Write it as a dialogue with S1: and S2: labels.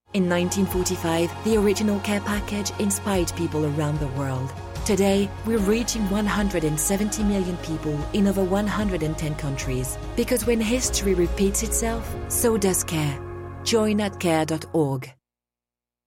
S1: In 1945, the original care package inspired people around the world. Today, we're reaching 170 million people in over 110 countries. Because when history repeats itself, so does care. Join at care.org.